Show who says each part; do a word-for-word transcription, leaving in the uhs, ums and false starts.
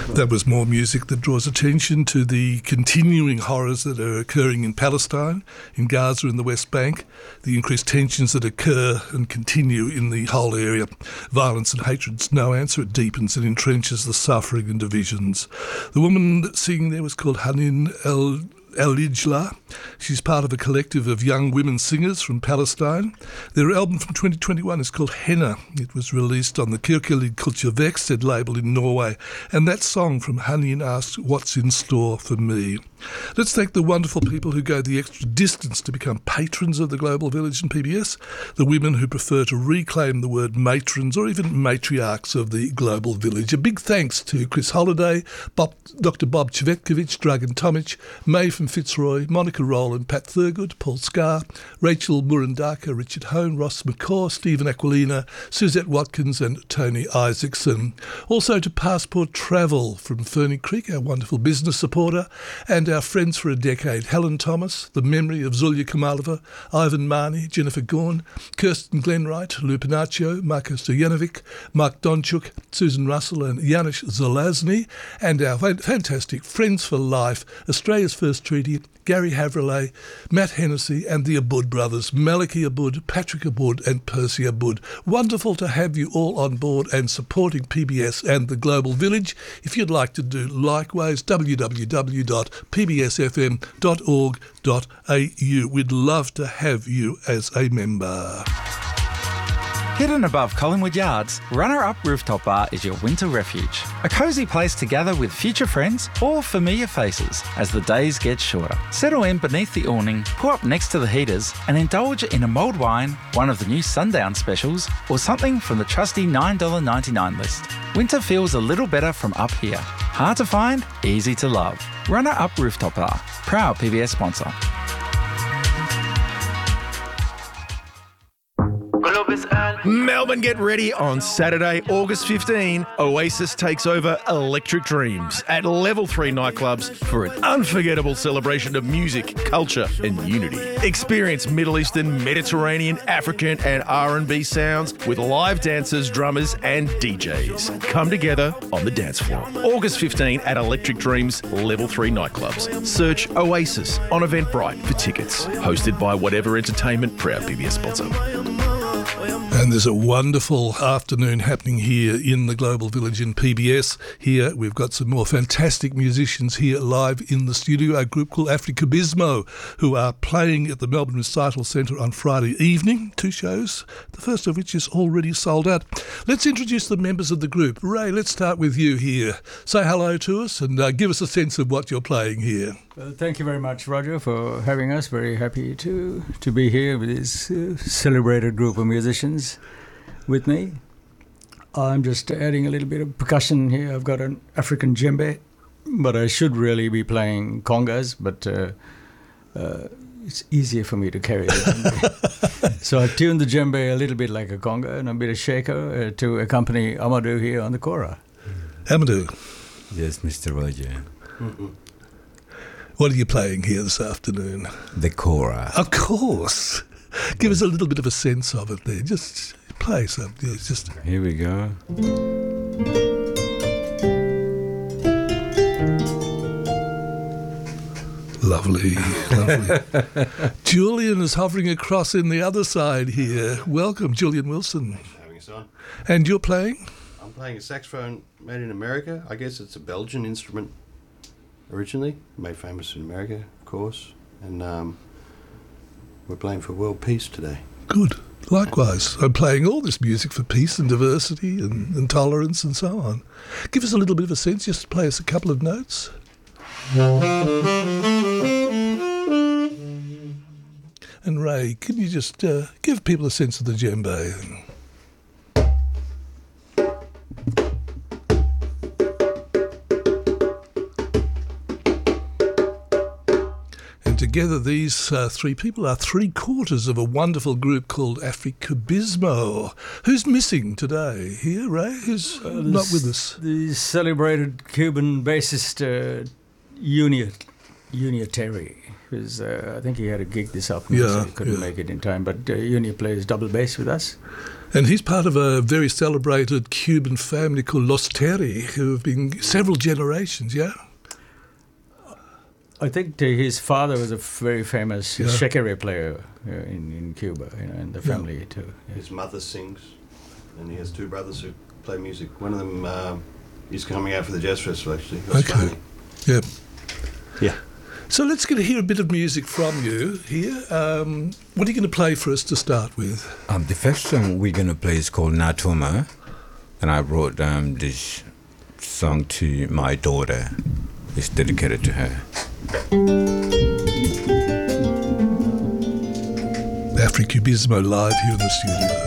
Speaker 1: That was more music that draws attention to the continuing horrors that are occurring in Palestine, in Gaza and the West Bank, the increased tensions that occur and continue in the whole area. Violence and hatred's no answer. It deepens and entrenches the suffering and divisions. The woman singing there was called Hanin El Al-Ijla. She's part of a collective of young women singers from Palestine. Their album from twenty twenty-one is called Henna. It was released on the Kirkelig Kulturverksted label in Norway. And that song from Hanin asks, "What's in store for me?" Let's thank the wonderful people who go the extra distance to become patrons of the Global Village and P B S, the women who prefer to reclaim the word matrons or even matriarchs of the Global Village. A big thanks to Chris Holliday, Bob, Doctor Bob Cvetkovic, Dragan Tomic, May from Fitzroy, Monica Rowland, Pat Thurgood, Paul Scarr, Rachel Murandaka, Richard Hone, Ross McCaw, Stephen Aquilina, Suzette Watkins and Tony Isaacson. Also to Passport Travel from Ferny Creek, our wonderful business supporter, and our friends for a decade, Helen Thomas, the memory of Zulia Kamalova, Ivan Marnie, Jennifer Gorn, Kirsten Glenwright, Lou Pinaccio, Marko Stojanovic, Mark Donchuk, Susan Russell and Janusz Zelazny, and our fantastic Friends for Life, Australia's First Treaty, Gary Havrelay, Matt Hennessy and the Abud brothers, Maliki Abud, Patrick Abud and Percy Abud. Wonderful to have you all on board and supporting P B S and the Global Village. If you'd like to do likewise, w w w dot p b s f m dot org dot a u. We'd love to have you as a member.
Speaker 2: Hidden above Collingwood Yards, Runner Up Rooftop Bar is your winter refuge. A cosy place to gather with future friends or familiar faces as the days get shorter. Settle in beneath the awning, pull up next to the heaters and indulge in a mulled wine, one of the new sundown specials, or something from the trusty nine dollars ninety-nine list. Winter feels a little better from up here. Hard to find, easy to love. Runner Up Rooftop Bar, proud P B S sponsor.
Speaker 3: Melbourne, get ready on Saturday, August fifteenth. Oasis takes over Electric Dreams at Level three Nightclubs for an unforgettable celebration of music, culture and unity. Experience Middle Eastern, Mediterranean, African and R and B sounds with live dancers, drummers and D Js. Come together on the dance floor. August fifteenth at Electric Dreams, Level three Nightclubs. Search Oasis on Eventbrite for tickets. Hosted by Whatever Entertainment, proud P B S sponsor.
Speaker 1: And there's a wonderful afternoon happening here in the Global Village in P B S. Here we've got some more fantastic musicians here live in the studio, a group called Africabismo, who are playing at the Melbourne Recital Centre on Friday evening, two shows, the first of which is already sold out. Let's introduce the members of the group. Ray, let's start with you here. Say hello to us and uh, give us a sense of what you're playing here.
Speaker 4: Well, thank you very much, Roger, for having us. Very happy to, to be here with this uh, celebrated group of musicians with me. I'm just adding a little bit of percussion here. I've got an African djembe, but I should really be playing congas, but uh, uh, it's easier for me to carry the djembe. So I've tuned the djembe a little bit like a conga and a bit of shaker uh, to accompany Amadou here on the kora.
Speaker 1: Amadou.
Speaker 5: Yes, Mister Roger.
Speaker 4: Mm-mm.
Speaker 1: What are you playing here this afternoon?
Speaker 5: The kora.
Speaker 1: Of course. Give us a little bit of a sense of it there. Just play something. It's just
Speaker 5: Here we go.
Speaker 1: lovely, lovely. Julian is hovering across in the other side here. Welcome, Julian Wilson.
Speaker 6: Thanks for having us on.
Speaker 1: And you're playing?
Speaker 6: I'm playing a saxophone made in America. I guess it's a Belgian instrument originally, made famous in America, of course. And um, we're playing for world peace today.
Speaker 1: Good. Likewise, I'm playing all this music for peace and diversity and, and tolerance and so on. Give us a little bit of a sense, just play us a couple of notes. And Ray, can you just uh, give people a sense of the djembe? Together, these uh, three people are three quarters of a wonderful group called Africabismo. Who's missing today? Here, Ray? Who's uh, not with us?
Speaker 4: The celebrated Cuban bassist uh, Unia, Unia Terry. Who's, uh, I think he had a gig this afternoon,
Speaker 1: yeah,
Speaker 4: so he couldn't
Speaker 1: yeah.
Speaker 4: make it in time. But uh, Unia plays double bass with us.
Speaker 1: And he's part of a very celebrated Cuban family called Los Terry, who have been several generations, yeah?
Speaker 4: I think the, his father was a very famous
Speaker 1: Yeah.
Speaker 4: shekere player uh, in, in Cuba, you know, and the family too. Yeah.
Speaker 6: His mother sings, and he has two brothers who play music. One of them um, is coming out for the Jazz Festival, actually. That's
Speaker 1: Okay.
Speaker 6: funny.
Speaker 1: Yeah.
Speaker 6: Yeah.
Speaker 1: So let's get to hear a bit of music from you here. Um, what are you going to play for us to start with?
Speaker 5: Um, the first song we're going to play is called Natoma, and I wrote um, this song to my daughter. It's dedicated to her.
Speaker 1: Afrocubismo live here in the studio.